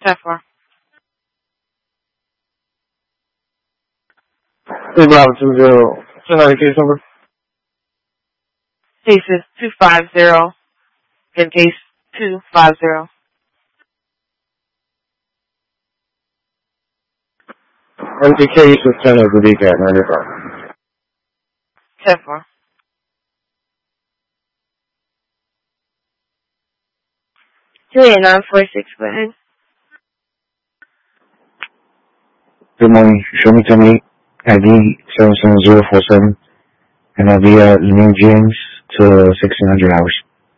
10-4. Hey, Bravo 20. Send out the case number. Case is 250. Then case 250. Empty case with 10 of the decaf, 95. 10-4. Julia 946, go ahead. Good morning. Show me to me ID 77047 and I'll be at New James to 1600 hours.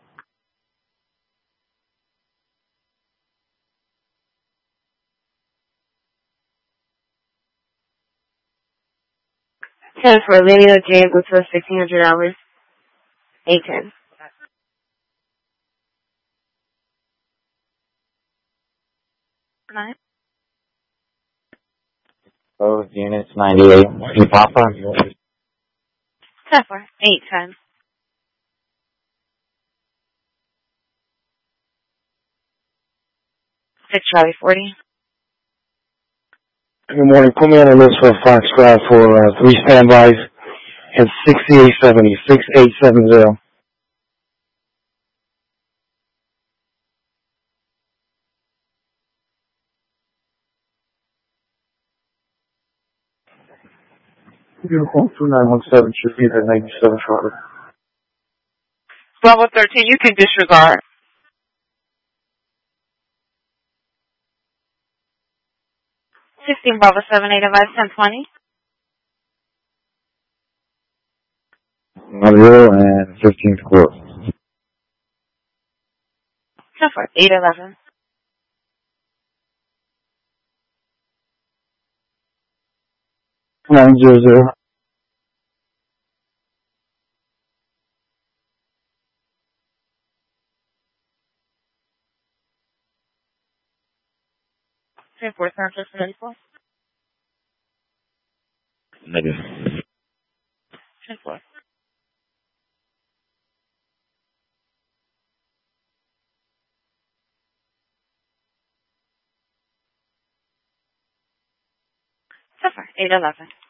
For Lineal James until 1600 hours. 810. Nine. Both units 98. Hey, Papa. 10-4. 810. 6 Charlie 40. Good morning. Put me on the list for a Fox Drive for 3 standbys at 6870. 6870. Uniform 2917 should be the 97 shortly. Bravo 13, you can disregard. 16 Bravo 78 advice 1020. 0 and 15th court. 10-4. 811. 900. 10-4. 34. Negative. 10-4. 10-4. 811.